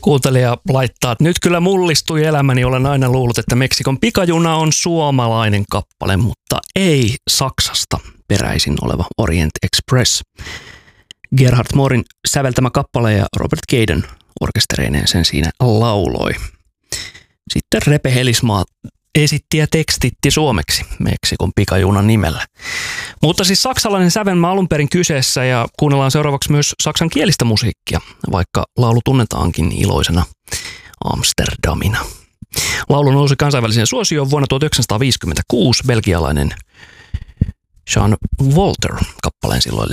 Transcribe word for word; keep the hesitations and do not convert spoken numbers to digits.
Kuuntelija laittaa, että nyt kyllä mullistui elämäni. Olen aina luullut, että Meksikon pikajuna on suomalainen kappale, mutta ei Saksasta peräisin oleva Orient Express. Gerhard Moorin säveltämä kappale ja Robert Gaden orkestereineen sen siinä lauloi. Sitten Repe Helismaa esitti ja tekstitti suomeksi Meksikon pikajunan nimellä. Mutta siis saksalainen sävelmä alun perin kyseessä ja kuunnellaan seuraavaksi myös saksankielistä musiikkia, vaikka laulu tunnetaankin iloisena Amsterdamina. Laulu nousi kansainväliseen suosioon vuonna tuhatyhdeksänsataaviisikymmentäkuusi belgialainen Jean Walter kappaleen silloin